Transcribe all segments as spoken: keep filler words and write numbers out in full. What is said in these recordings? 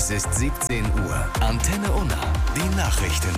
Es ist siebzehn Uhr. Antenne Unna. Die Nachrichten.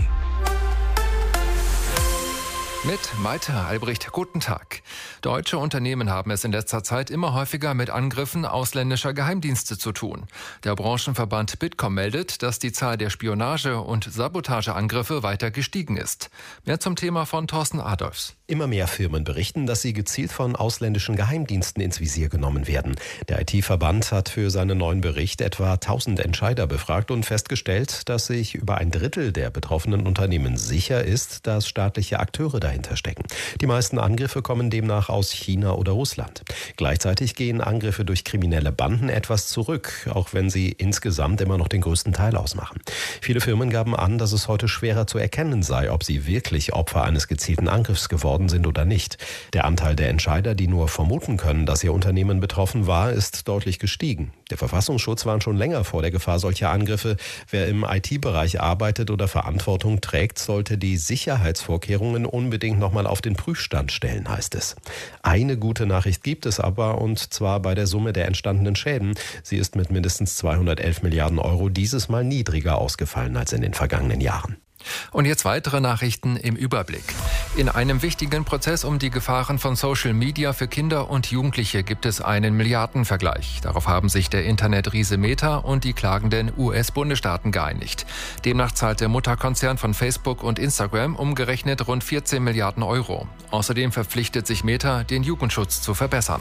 Mit Malte Albrecht, guten Tag. Deutsche Unternehmen haben es in letzter Zeit immer häufiger mit Angriffen ausländischer Geheimdienste zu tun. Der Branchenverband Bitkom meldet, dass die Zahl der Spionage- und Sabotageangriffe weiter gestiegen ist. Mehr zum Thema von Thorsten Adolfs. Immer mehr Firmen berichten, dass sie gezielt von ausländischen Geheimdiensten ins Visier genommen werden. Der I T-Verband hat für seinen neuen Bericht etwa tausend Entscheider befragt und festgestellt, dass sich über ein Drittel der betroffenen Unternehmen sicher ist, dass staatliche Akteure dahinter stecken. Die meisten Angriffe kommen demnach aus China oder Russland. Gleichzeitig gehen Angriffe durch kriminelle Banden etwas zurück, auch wenn sie insgesamt immer noch den größten Teil ausmachen. Viele Firmen gaben an, dass es heute schwerer zu erkennen sei, ob sie wirklich Opfer eines gezielten Angriffs geworden sind oder nicht. Der Anteil der Entscheider, die nur vermuten können, dass ihr Unternehmen betroffen war, ist deutlich gestiegen. Der Verfassungsschutz warnt schon länger vor der Gefahr solcher Angriffe. Wer im I T-Bereich arbeitet oder Verantwortung trägt, sollte die Sicherheitsvorkehrungen unbedingt nochmal auf den Prüfstand stellen, heißt es. Eine gute Nachricht gibt es aber, und zwar bei der Summe der entstandenen Schäden. Sie ist mit mindestens zweihundertelf Milliarden Euro dieses Mal niedriger ausgefallen als in den vergangenen Jahren. Und jetzt weitere Nachrichten im Überblick. In einem wichtigen Prozess um die Gefahren von Social Media für Kinder und Jugendliche gibt es einen Milliardenvergleich. Darauf haben sich der Internetriese Meta und die klagenden U S-Bundesstaaten geeinigt. Demnach zahlt der Mutterkonzern von Facebook und Instagram umgerechnet rund vierzehn Milliarden Euro. Außerdem verpflichtet sich Meta, den Jugendschutz zu verbessern.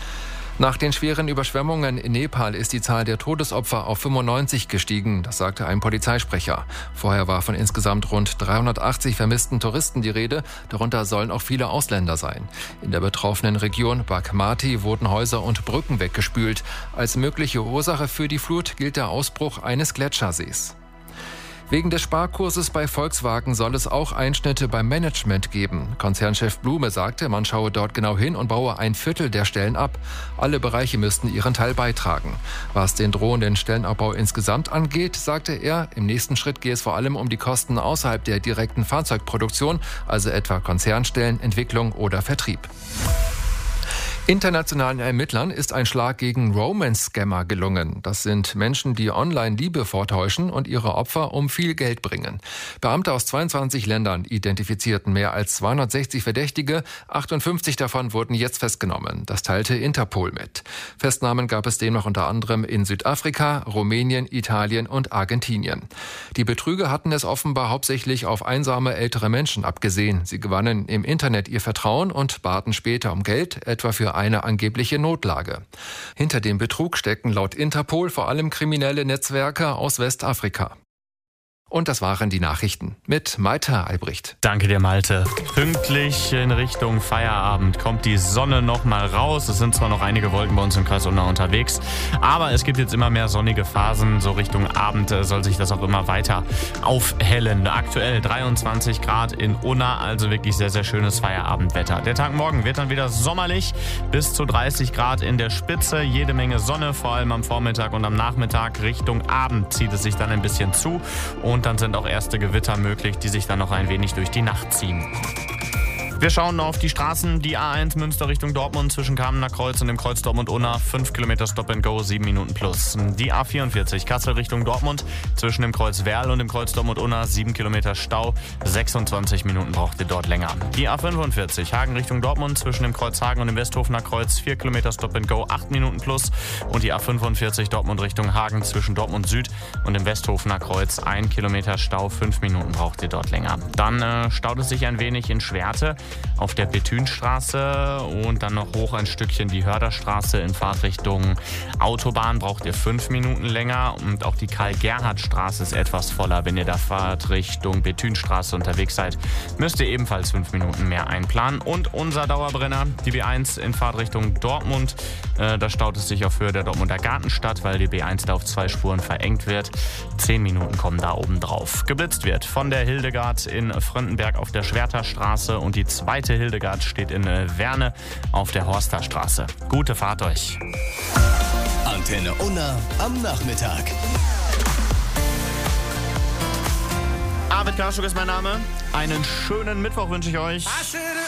Nach den schweren Überschwemmungen in Nepal ist die Zahl der Todesopfer auf fünfundneunzig gestiegen, das sagte ein Polizeisprecher. Vorher war von insgesamt rund dreihundertachtzig vermissten Touristen die Rede, darunter sollen auch viele Ausländer sein. In der betroffenen Region Bagmati wurden Häuser und Brücken weggespült. Als mögliche Ursache für die Flut gilt der Ausbruch eines Gletschersees. Wegen des Sparkurses bei Volkswagen soll es auch Einschnitte beim Management geben. Konzernchef Blume sagte, man schaue dort genau hin und baue ein Viertel der Stellen ab. Alle Bereiche müssten ihren Teil beitragen. Was den drohenden Stellenabbau insgesamt angeht, sagte er, im nächsten Schritt gehe es vor allem um die Kosten außerhalb der direkten Fahrzeugproduktion, also etwa Konzernstellen, Entwicklung oder Vertrieb. Internationalen Ermittlern ist ein Schlag gegen Romance-Scammer gelungen. Das sind Menschen, die online Liebe vortäuschen und ihre Opfer um viel Geld bringen. Beamte aus zweiundzwanzig Ländern identifizierten mehr als zweihundertsechzig Verdächtige. achtundfünfzig davon wurden jetzt festgenommen. Das teilte Interpol mit. Festnahmen gab es demnach unter anderem in Südafrika, Rumänien, Italien und Argentinien. Die Betrüger hatten es offenbar hauptsächlich auf einsame ältere Menschen abgesehen. Sie gewannen im Internet ihr Vertrauen und baten später um Geld, etwa für eine angebliche Notlage. Hinter dem Betrug stecken laut Interpol vor allem kriminelle Netzwerke aus Westafrika. Und das waren die Nachrichten mit Malte Albrecht. Danke dir, Malte. Pünktlich in Richtung Feierabend kommt die Sonne noch mal raus. Es sind zwar noch einige Wolken bei uns im Kreis Unna unterwegs, aber es gibt jetzt immer mehr sonnige Phasen. So Richtung Abend soll sich das auch immer weiter aufhellen. Aktuell dreiundzwanzig Grad in Unna, also wirklich sehr, sehr schönes Feierabendwetter. Der Tag morgen wird dann wieder sommerlich, bis zu dreißig Grad in der Spitze. Jede Menge Sonne, vor allem am Vormittag und am Nachmittag. Richtung Abend zieht es sich dann ein bisschen zu. Und dann sind auch erste Gewitter möglich, die sich dann noch ein wenig durch die Nacht ziehen. Wir schauen auf die Straßen. Die A eins Münster Richtung Dortmund zwischen Kamener Kreuz und dem Kreuz Dortmund-Unna. fünf Kilometer Stop and Go, sieben Minuten plus. Die A vierundvierzig Kassel Richtung Dortmund zwischen dem Kreuz Werl und dem Kreuz Dortmund-Unna. sieben Kilometer Stau, sechsundzwanzig Minuten braucht ihr dort länger. Die A fünfundvierzig Hagen Richtung Dortmund zwischen dem Kreuz Hagen und dem Westhofener Kreuz. vier Kilometer Stop and Go, acht Minuten plus. Und die A fünfundvierzig Dortmund Richtung Hagen zwischen Dortmund Süd und dem Westhofener Kreuz. ein Kilometer Stau, fünf Minuten braucht ihr dort länger. Dann äh, staut es sich ein wenig in Schwerte auf der Bethünstraße und dann noch hoch ein Stückchen die Hörderstraße in Fahrtrichtung Autobahn braucht ihr fünf Minuten länger und auch die Karl-Gerhardt-Straße ist etwas voller. Wenn ihr da Fahrtrichtung Bethünstraße unterwegs seid, müsst ihr ebenfalls fünf Minuten mehr einplanen. Und unser Dauerbrenner, die B eins in Fahrtrichtung Dortmund, äh, da staut es sich auf Höhe der Dortmunder Gartenstadt, weil die B eins da auf zwei Spuren verengt wird. Zehn Minuten kommen da oben drauf. Geblitzt wird von der Hildegard in Fröndenberg auf der Schwerterstraße und die zweite Hildegard steht in Werne auf der Horsterstraße. Gute Fahrt euch. Antenne Unna am Nachmittag. Arvid Karschuk ist mein Name. Einen schönen Mittwoch wünsche ich euch.